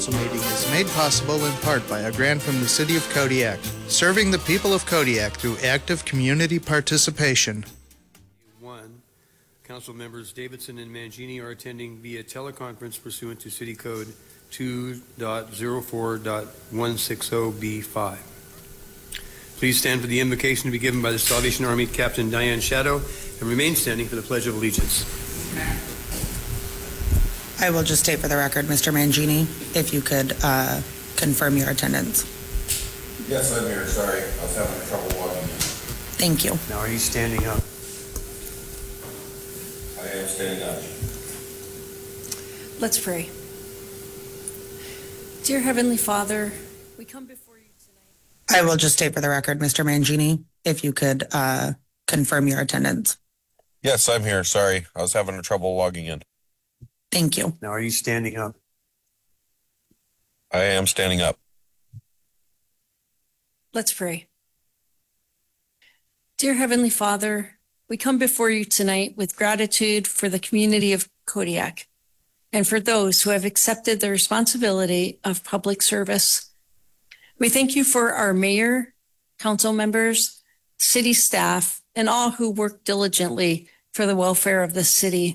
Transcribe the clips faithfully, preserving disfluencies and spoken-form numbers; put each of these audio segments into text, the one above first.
This meeting is made possible in part by a grant from the City of Kodiak, serving the people of Kodiak through active community participation. One, Council members Davidson and Mangini are attending via teleconference pursuant to City Code two point oh four point one sixty B five. Please stand for the invocation to be given by the Salvation Army Captain Diane Shadow and remain standing for the Pledge of Allegiance. I will just state for the record, Mister Mangini, if you could uh, confirm your attendance. Yes, I'm here. Sorry, I was having trouble walking. Thank you. Now, are you standing up? I am standing up. Let's pray. Dear Heavenly Father, we come before you tonight. I will just state for the record, Mister Mangini, if you could uh, confirm your attendance. Yes, I'm here. Sorry, I was having trouble logging in. Thank you. Now, are you standing up? I am standing up. Let's pray. Dear Heavenly Father, we come before you tonight with gratitude for the community of Kodiak and for those who have accepted the responsibility of public service. We thank you for our mayor, council members, city staff, and all who work diligently for the welfare of the city.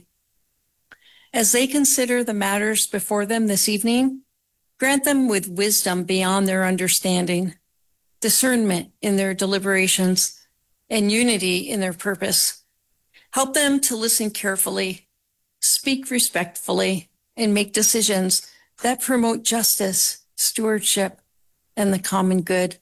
As they consider the matters before them this evening, grant them with wisdom beyond their understanding, discernment in their deliberations, and unity in their purpose. Help them to listen carefully, speak respectfully, and make decisions that promote justice, stewardship, and the common good.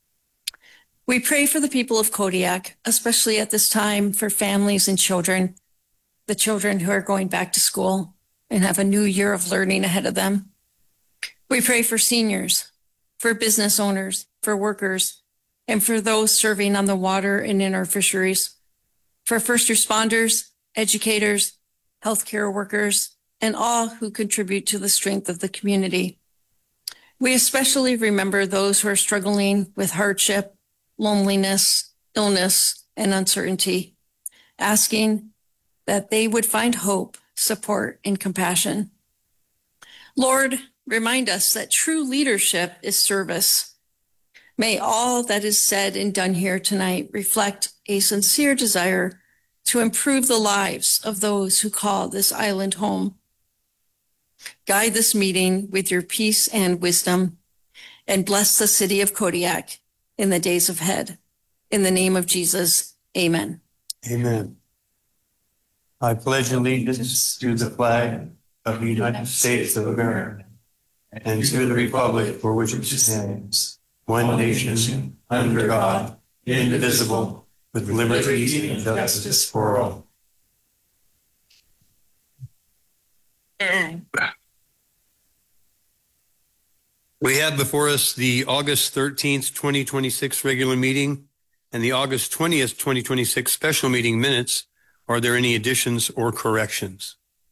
We pray for the people of Kodiak, especially at this time for families and children, the children who are going back to school and have a new year of learning ahead of them. We pray for seniors, for business owners, for workers, and for those serving on the water and in our fisheries, for first responders, educators, healthcare workers, and all who contribute to the strength of the community. We especially remember those who are struggling with hardship, loneliness, illness, and uncertainty, asking that they would find hope, support, and compassion. Lord, remind us that true leadership is service. May all that is said and done here tonight reflect a sincere desire to improve the lives of those who call this island home. Guide this meeting with your peace and wisdom, and bless the city of Kodiak in the days ahead. In the name of Jesus, amen. Amen. I pledge allegiance to the flag of the United States of America and to the republic for which it stands, one nation, under God, indivisible, with liberty and justice for all. We have before us the August thirteenth, twenty twenty-six regular meeting and the August twentieth, twenty twenty-six special meeting minutes. Are there any additions or corrections?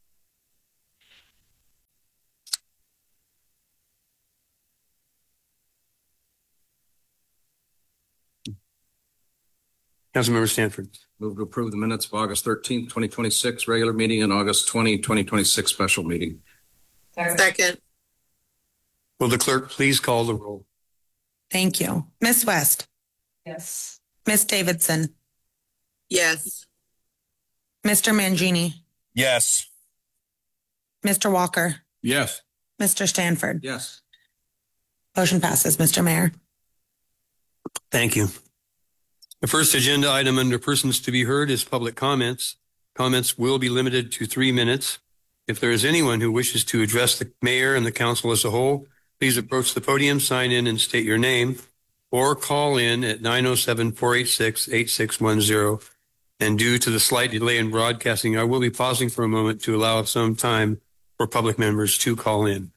Councilmember Stanford. Move to approve the minutes of August thirteenth, twenty twenty-six regular meeting and August twentieth, twenty twenty-six special meeting. Second. Will the clerk please call the roll? Thank you. Miz West. Yes. Miz Davidson. Yes. Mister Mangini. Yes. Mister Walker. Yes. Mister Stanford. Yes. Motion passes, Mister Mayor. Thank you. The first agenda item under persons to be heard is public comments. Comments will be limited to three minutes. If there is anyone who wishes to address the mayor and the council as a whole, please approach the podium, sign in, and state your name, or call in at nine oh seven, four eight six, eight six one zero. And due to the slight delay in broadcasting, I will be pausing for a moment to allow some time for public members to call in.